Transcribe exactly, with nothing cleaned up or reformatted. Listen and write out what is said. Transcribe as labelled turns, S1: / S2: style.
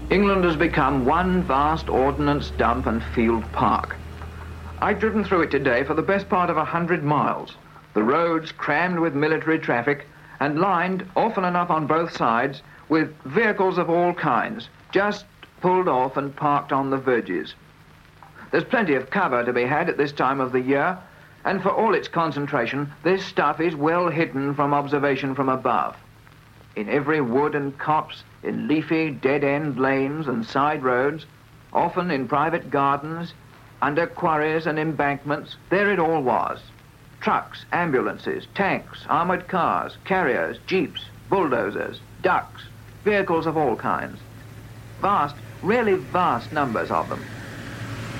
S1: England has become one vast ordnance dump and field park. I've driven through it today for the best part of a hundred miles. The roads crammed with military traffic and lined, often enough on both sides, with vehicles of all kinds, just pulled off and parked on the verges. There's plenty of cover to be had at this time of the year, and for all its concentration, this stuff is well hidden from observation from above. In every wood and copse, in leafy dead-end lanes and side roads, often in private gardens, under quarries and embankments, there it all was. Trucks, ambulances, tanks, armoured cars, carriers, jeeps, bulldozers, ducks, vehicles of all kinds. Vast, really vast numbers of them.